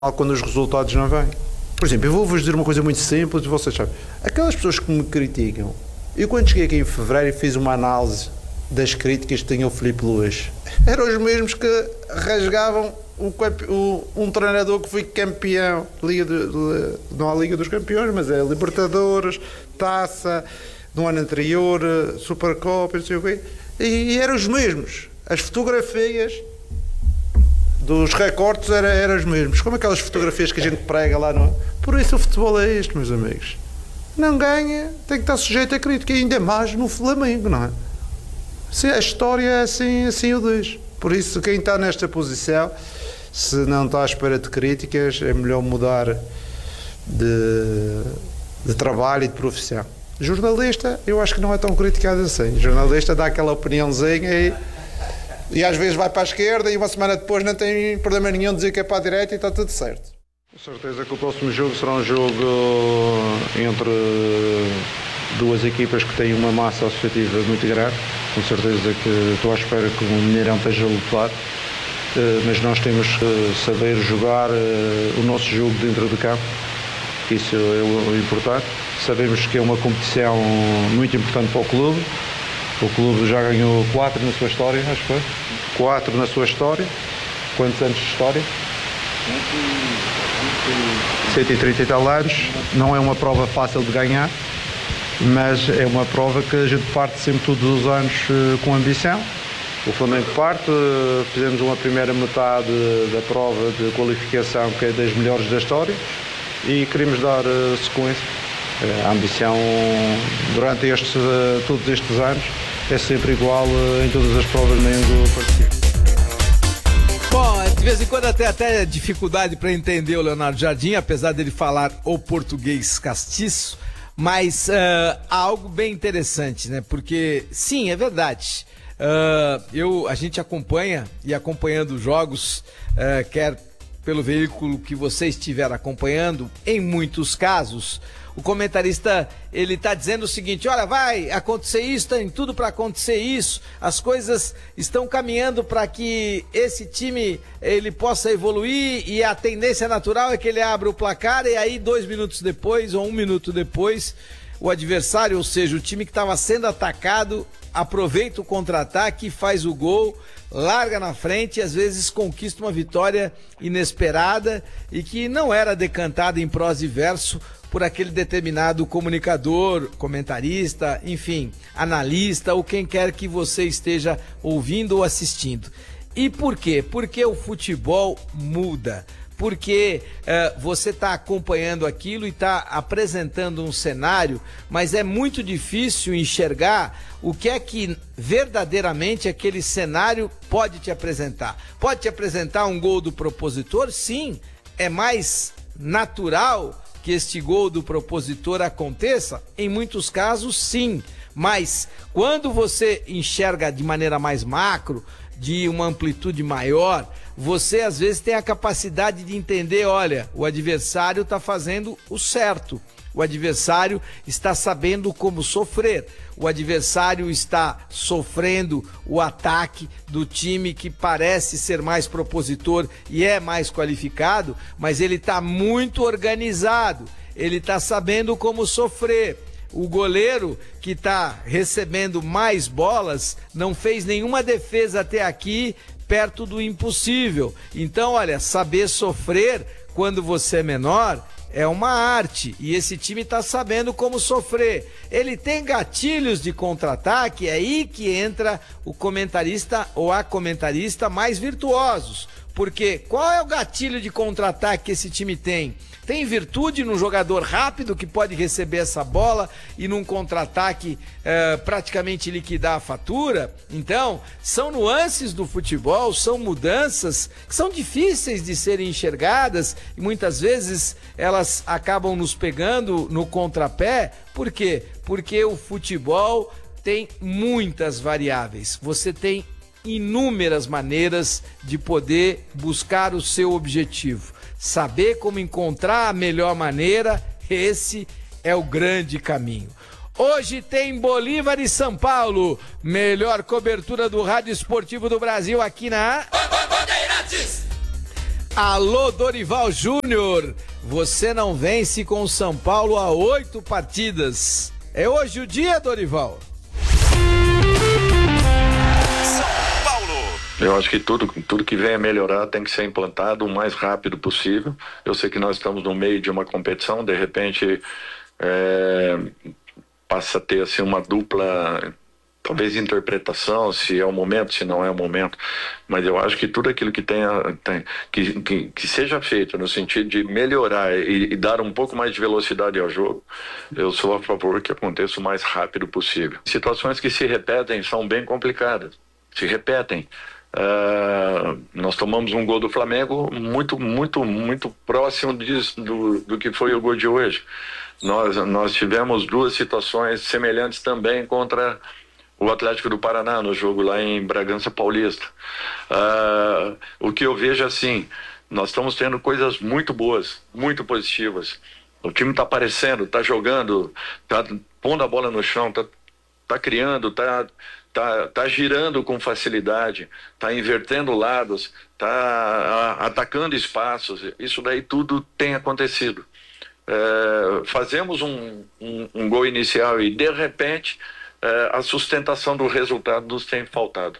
quando os resultados não vêm. Por exemplo, eu vou-vos dizer uma coisa muito simples, vocês sabem. Aquelas pessoas que me criticam, eu quando cheguei aqui em fevereiro e fiz uma análise das críticas que tinha o Filipe Luís, eram os mesmos que rasgavam um treinador que foi campeão, não há Liga dos Campeões, mas é Libertadores, Taça, no ano anterior, Supercopa, não sei o quê, e eram os mesmos. As fotografias dos recortes eram os mesmos, como aquelas fotografias que a gente prega lá, não é? Por isso o futebol é isto, meus amigos. Não ganha, tem que estar sujeito a crítica, e ainda mais no Flamengo, não é? Se a história é assim o diz. Por isso, quem está nesta posição, se não está à espera de críticas, é melhor mudar de trabalho e de profissão. Jornalista, eu acho que não é tão criticado assim. Jornalista dá aquela opiniãozinha e às vezes vai para a esquerda e uma semana depois não tem problema nenhum de dizer que é para a direita e está tudo certo. Com certeza que o próximo jogo será um jogo entre duas equipas que têm uma massa associativa muito grande. Com certeza que estou à espera que o Mineirão esteja lutado, mas nós temos que saber jogar o nosso jogo dentro de campo. Isso é o importante. Sabemos que é uma competição muito importante para o clube. O clube já ganhou 4 na sua história, acho que foi. 4 na sua história. Quantos anos de história? 130 e tal anos. Não é uma prova fácil de ganhar, mas é uma prova que a gente parte sempre todos os anos com ambição. O Flamengo parte, fizemos uma primeira metade da prova de qualificação que é das melhores da história e queremos dar sequência. A ambição durante todos estes anos é sempre igual em todas as provas menos o participo. Bom, de vez em quando até dificuldade para entender o Leonardo Jardim, apesar dele falar o português castiço, mas algo bem interessante, né? Porque, sim, é verdade. A gente acompanha, e acompanhando os jogos, quer pelo veículo que você estiver acompanhando, em muitos casos, o comentarista, ele tá dizendo o seguinte: olha, vai acontecer isso, tem tudo para acontecer isso, as coisas estão caminhando para que esse time ele possa evoluir e a tendência natural é que ele abra o placar e aí 2 minutos depois ou 1 minuto depois o adversário, ou seja, o time que estava sendo atacado, aproveita o contra-ataque, faz o gol, larga na frente e às vezes conquista uma vitória inesperada e que não era decantada em prosa e verso por aquele determinado comunicador, comentarista, enfim, analista ou quem quer que você esteja ouvindo ou assistindo. E por quê? Porque o futebol muda. Porque você está acompanhando aquilo e está apresentando um cenário, mas é muito difícil enxergar o que é que verdadeiramente aquele cenário pode te apresentar. Pode te apresentar um gol do propositor? Sim. É mais natural que este gol do propositor aconteça? Em muitos casos, sim. Mas quando você enxerga de maneira mais macro, de uma amplitude maior, você às vezes tem a capacidade de entender, olha, o adversário está fazendo o certo, o adversário está sabendo como sofrer, o adversário está sofrendo o ataque do time que parece ser mais propositor e é mais qualificado, mas ele está muito organizado, ele está sabendo como sofrer. O goleiro que está recebendo mais bolas não fez nenhuma defesa até aqui perto do impossível. Então, olha, saber sofrer quando você é menor é uma arte e esse time está sabendo como sofrer. Ele tem gatilhos de contra-ataque, é aí que entra o comentarista ou a comentarista mais virtuosos. Porque qual é o gatilho de contra-ataque que esse time tem? Tem virtude num jogador rápido que pode receber essa bola e num contra-ataque praticamente liquidar a fatura? Então, são nuances do futebol, são mudanças que são difíceis de serem enxergadas e muitas vezes elas acabam nos pegando no contrapé. Por quê? Porque o futebol tem muitas variáveis. Você tem inúmeras maneiras de poder buscar o seu objetivo. Saber como encontrar a melhor maneira, esse é o grande caminho. Hoje tem Bolívar e São Paulo, melhor cobertura do rádio esportivo do Brasil aqui na Bandeirantes. Alô, Dorival Júnior, você não vence com o São Paulo há 8 partidas. É hoje o dia, Dorival? São Paulo. Eu acho que tudo que vem a melhorar tem que ser implantado o mais rápido possível. Eu sei que nós estamos no meio de uma competição, de repente passa a ter assim, uma dupla, talvez interpretação, se é o momento, se não é o momento, mas eu acho que tudo aquilo que que seja feito no sentido de melhorar e dar um pouco mais de velocidade ao jogo, eu sou a favor que aconteça o mais rápido possível. Situações que se repetem são bem complicadas, se repetem. Nós tomamos um gol do Flamengo muito próximo do que foi o gol de hoje. Nós tivemos 2 situações semelhantes também contra o Atlético do Paraná, no jogo lá em Bragança Paulista. O que eu vejo assim, nós estamos tendo coisas muito boas, muito positivas. O time está aparecendo, está jogando, está pondo a bola no chão, está criando, está girando com facilidade, está invertendo lados, está atacando espaços. Isso daí tudo tem acontecido. Fazemos um gol inicial e de repente a sustentação do resultado nos tem faltado.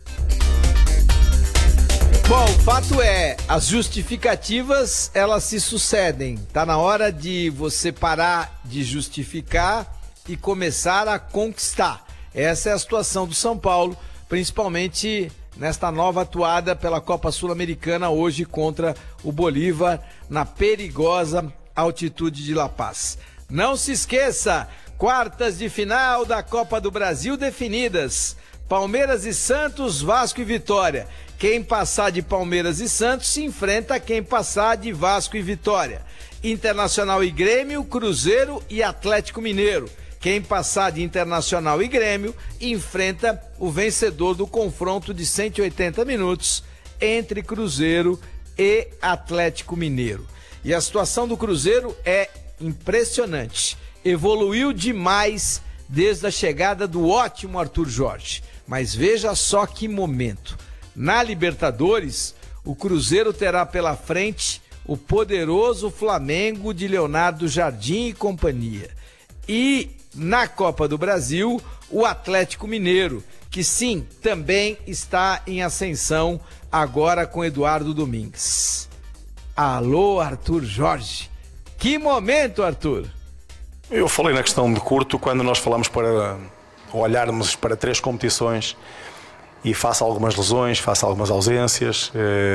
Bom, o fato é, as justificativas, elas se sucedem. Tá na hora de você parar de justificar e começar a conquistar. Essa é a situação do São Paulo, principalmente nesta nova atuada pela Copa Sul-Americana hoje contra o Bolívar, na perigosa altitude de La Paz. Não se esqueça, quartas de final da Copa do Brasil definidas. Palmeiras e Santos, Vasco e Vitória. Quem passar de Palmeiras e Santos se enfrenta a quem passar de Vasco e Vitória. Internacional e Grêmio, Cruzeiro e Atlético Mineiro. Quem passar de Internacional e Grêmio enfrenta o vencedor do confronto de 180 minutos entre Cruzeiro e Atlético Mineiro. E a situação do Cruzeiro é impressionante. Evoluiu demais desde a chegada do ótimo Arthur Jorge. Mas veja só que momento. Na Libertadores, o Cruzeiro terá pela frente o poderoso Flamengo de Leonardo Jardim e companhia. E na Copa do Brasil, o Atlético Mineiro, que sim, também está em ascensão agora com Eduardo Domingues. Alô, Arthur Jorge. Que momento, Arthur! Eu falei na questão de curto quando nós falamos para olharmos para 3 competições e face a algumas lesões, face a algumas ausências,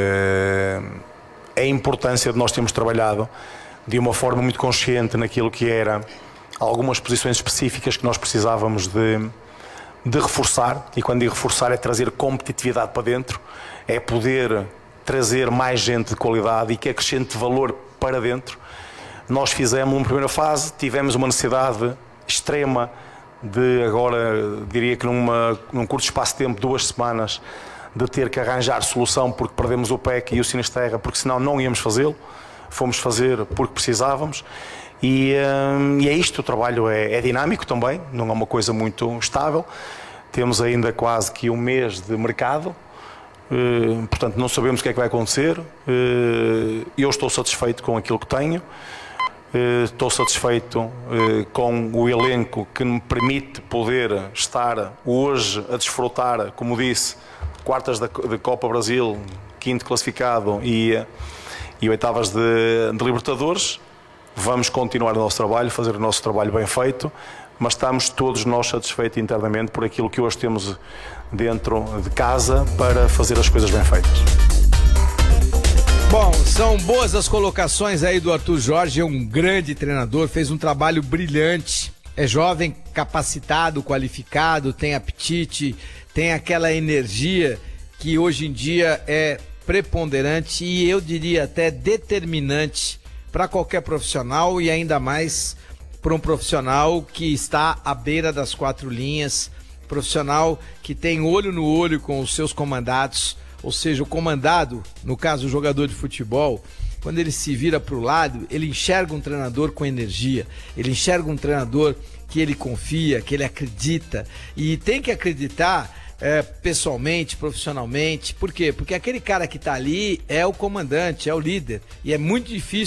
a importância de nós termos trabalhado de uma forma muito consciente naquilo que era algumas posições específicas que nós precisávamos de reforçar, e quando digo reforçar é trazer competitividade para dentro, é poder trazer mais gente de qualidade e que acrescente valor para dentro. Nós fizemos uma primeira fase, tivemos uma necessidade extrema de agora, diria que num curto espaço de tempo, 2 semanas, de ter que arranjar solução porque perdemos o PEC e o Sinisterra, porque senão não íamos fazê-lo. Fomos fazer porque precisávamos. E é isto, o trabalho é dinâmico também, não é uma coisa muito estável. Temos ainda quase que 1 mês de mercado. Portanto, não sabemos o que é que vai acontecer. Eu estou satisfeito com aquilo que tenho. Estou satisfeito com o elenco que me permite poder estar hoje a desfrutar, como disse, quartas de Copa Brasil, 5º classificado e oitavas de Libertadores. Vamos continuar o nosso trabalho, fazer o nosso trabalho bem feito, mas estamos todos nós satisfeitos internamente por aquilo que hoje temos dentro de casa para fazer as coisas bem feitas. Bom, são boas as colocações aí do Arthur Jorge, é um grande treinador, fez um trabalho brilhante, é jovem, capacitado, qualificado, tem apetite, tem aquela energia que hoje em dia é preponderante e eu diria até determinante para qualquer profissional e ainda mais para um profissional que está à beira das 4 linhas, profissional que tem olho no olho com os seus comandados. Ou seja, o comandado, no caso o jogador de futebol, quando ele se vira para o lado, ele enxerga um treinador com energia, ele enxerga um treinador que ele confia, que ele acredita. E tem que acreditar pessoalmente, profissionalmente. Por quê? Porque aquele cara que tá ali é o comandante, é o líder. E é muito difícil